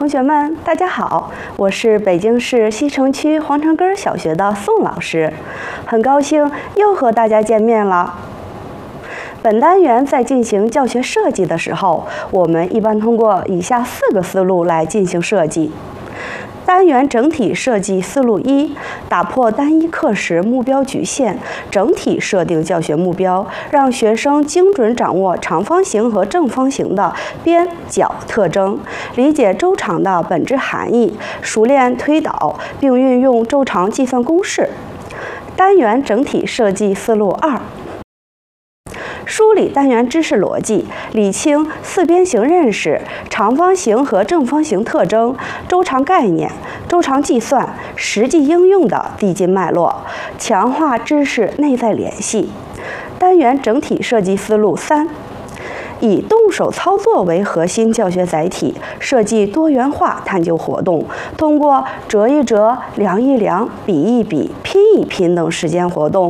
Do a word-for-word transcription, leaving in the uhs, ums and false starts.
同学们，大家好，我是北京市西城区皇城根小学的宋老师，很高兴又和大家见面了。本单元在进行教学设计的时候，我们一般通过以下四个思路来进行设计。单元整体设计思路一：打破单一课时目标局限，整体设定教学目标，让学生精准掌握长方形和正方形的边角特征，理解周长的本质含义，熟练推导并运用周长计算公式。单元整体设计思路二：梳理单元知识逻辑，理清四边形认识、长方形和正方形特征、周长概念、周长计算、实际应用的递进脉络，强化知识内在联系。单元整体设计思路三：以动手操作为核心教学载体，设计多元化探究活动，通过折一折、量一量、比一比、拼一拼等实践活动，